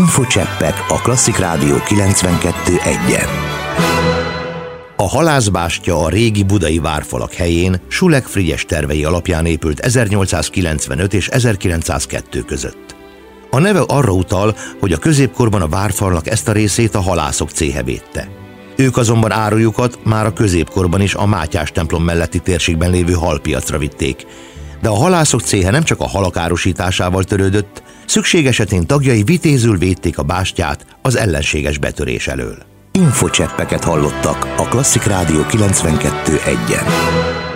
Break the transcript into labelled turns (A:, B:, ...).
A: Infocseppek a Klasszik Rádió 92.1-en. A halászbástya a régi budai várfalak helyén Sulek Frigyes tervei alapján épült 1895 és 1902 között. A neve arra utal, hogy a középkorban a várfalnak ezt a részét a halászok céhe védte. Ők azonban árujukat már a középkorban is a Mátyás templom melletti térségben lévő halpiacra vitték. De a halászok céhe nem csak a halak árusításával törődött, szükség esetén tagjai vitézül védték a bástyát az ellenséges betörés elől. Infocseppeket hallottak a Klasszik Rádió 92.1-en.